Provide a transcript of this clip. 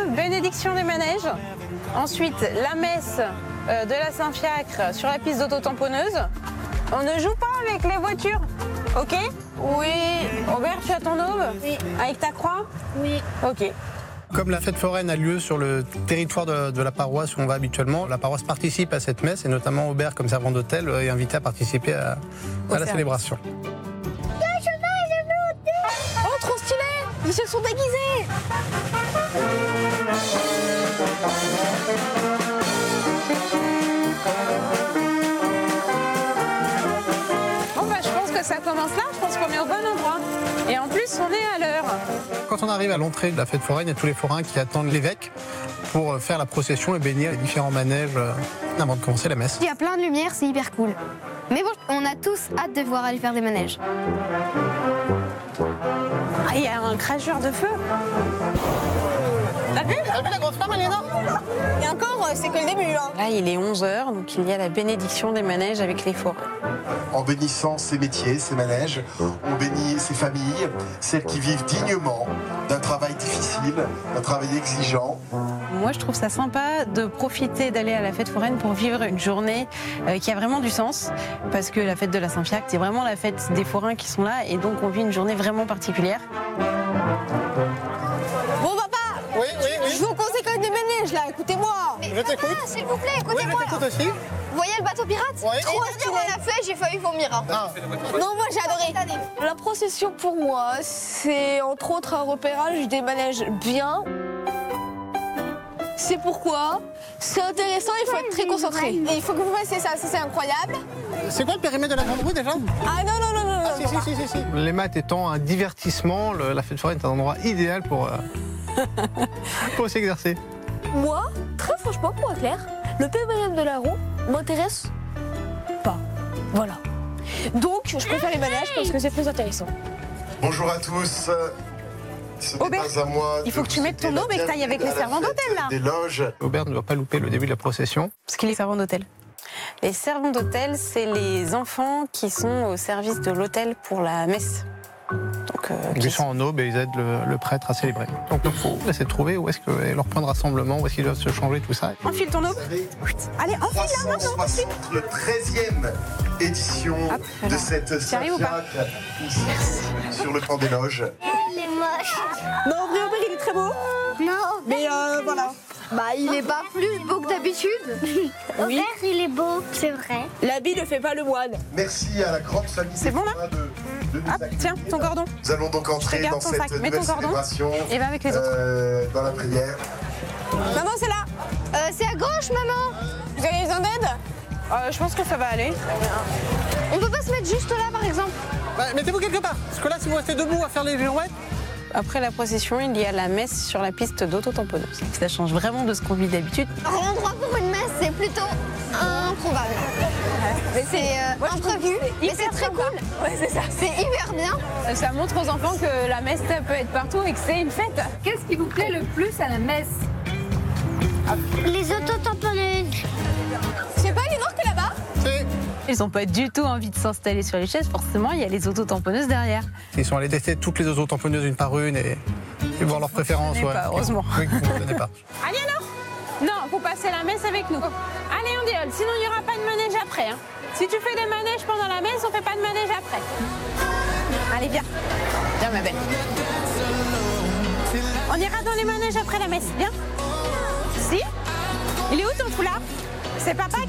bénédiction des manèges. Ensuite, la messe de la Saint-Fiacre sur la piste d'auto-tamponneuse. On ne joue pas avec les voitures, ok? Oui. Aubert, tu as ton aube? Oui. Avec ta croix? Oui. Ok. Comme la fête foraine a lieu sur le territoire de la paroisse où on va habituellement, la paroisse participe à cette messe et notamment Aubert, comme servant d'hôtel, est invité à participer à la célébration. Oh, trop stylé! Ils se sont déguisés! Bon bah je pense que ça commence là, je pense qu'on est au bon endroit. Et en plus on est à l'heure. Quand on arrive à l'entrée de la fête foraine, il y a tous les forains qui attendent l'évêque pour faire la procession et bénir les différents manèges avant de commencer la messe. Il y a plein de lumière, c'est hyper cool. Mais bon, on a tous hâte de voir aller faire des manèges. Ah, il y a un cracheur de feu. T'as vu la grosse femme, elle est énorme. Et encore, c'est que le début, hein. Là il est 11h, donc il y a la bénédiction des manèges avec les forains. En bénissant ces métiers, ces manèges, on bénit ces familles, celles qui vivent dignement d'un travail difficile, d'un travail exigeant. Moi, je trouve ça sympa de profiter d'aller à la fête foraine pour vivre une journée qui a vraiment du sens. Parce que la fête de la Saint-Fiacre, c'est vraiment la fête des forains qui sont là. Et donc, on vit une journée vraiment particulière. Bon, papa! Oui. Je veux qu'on s'école des manèges, là, écoutez-moi! Je t'écoute. S'il vous plaît, Oui, écoutez-moi! je t'écoute aussi. Vous voyez le bateau pirate? Oui. Trop stylé. On l'a fait, j'ai failli vomir. Hein. Ah. Non, moi j'ai adoré. La procession pour moi, c'est entre autres un repérage des manèges bien. C'est pourquoi c'est intéressant, il faut être très concentré. Et il faut que vous fassiez ça, c'est incroyable. C'est quoi le périmètre de la grande roue déjà? Ah non. Si. Les maths étant un divertissement, la fête foraine est un endroit idéal pour s'exercer. Moi, très franchement, pour être clair, le périmètre de la roue m'intéresse pas. Voilà. Donc, je préfère les manèges parce que c'est plus intéressant. Bonjour à tous. Ce n'est Aubert, pas à moi il faut de que tu mettes ton vous aube et que tu ailles avec les à la servants fête d'hôtel, là. Des loges. Aubert ne doit pas louper le début de la procession. Parce qu'il est servant d'hôtel. Les servants d'hôtel, c'est les enfants qui sont au service de l'hôtel pour la messe. Donc, Ils sont en aube et ils aident le prêtre à célébrer. Donc il faut essayer de trouver où est-ce que leur point de rassemblement, où est-ce qu'ils doivent se changer, tout ça. Enfile ton aube. Allez, enfile là, maintenant. 360, le 13e édition de cette arrives ou pas? Saint-Fiacre ici, sur le pont des loges. Il est moche. Non, en vrai, Aubert, il est très beau. Non, Mais voilà. bah il est pas plus beau que d'habitude. Oui. il est beau, c'est vrai. L'habit ne fait pas le moine. Merci à la grande famille C'est bon, là de nous Hop, accueillir. tiens, ton cordon. Nous allons donc entrer garde dans ton cette sac. Mets nouvelle ton cordon célébration et va avec les autres. dans la prière. Maman, c'est là. C'est à gauche, maman. Vous avez besoin d'aide? Je pense que ça va aller. On peut pas se mettre juste là, par exemple. Bah, mettez-vous quelque part, parce que là, si vous restez debout à faire les girouettes, Après la procession, il y a la messe sur la piste d'auto-tamponneuse. Ça change vraiment de ce qu'on vit d'habitude. Alors, l'endroit pour une messe, c'est plutôt improbable. C'est imprévu, mais c'est très cool. Ouais, c'est ça. C'est hyper bien. Ça montre aux enfants que la messe, ça peut être partout et que c'est une fête. Qu'est-ce qui vous plaît le plus à la messe? Les auto-tamponneuses. C'est pas les que là-bas? Ils n'ont pas du tout envie de s'installer sur les chaises. Forcément, il y a les auto-tamponneuses derrière. ils sont allés tester toutes les auto-tamponneuses une par une et voir leurs préférences. Je connais pas, heureusement. Oui, vous ne connaissez pas. Allez alors? Non, vous passez la messe avec nous. Allez, on déroule, sinon il n'y aura pas de manège après. Hein. Si tu fais des manèges pendant la messe, on fait pas de manège après. Allez, viens. Viens, ma belle. On ira dans les manèges après la messe, viens. Si? Il est où ton foulard? C'est papa